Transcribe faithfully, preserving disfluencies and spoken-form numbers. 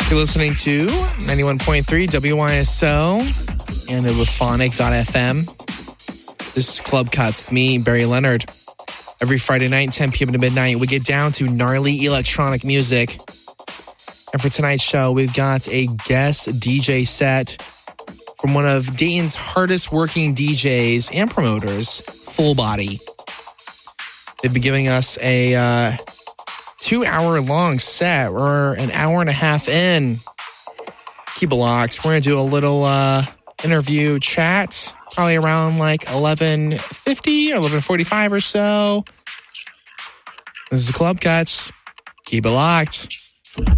You're listening to ninety-one point three W Y S O and Phonic dot f m. This is Club Cuts with me, Barry Leonard. Every Friday night, ten p.m. to midnight, we get down to gnarly electronic music. And for tonight's show, we've got a guest D J set from one of Dayton's hardest working D Js and promoters, Full Body. They've been giving us a uh, two-hour long set. We're an hour and a half in. Keep it locked. We're going to do a little uh, interview chat, probably around like eleven fifty or eleven forty-five or so. This is the Club Cuts. Keep it locked.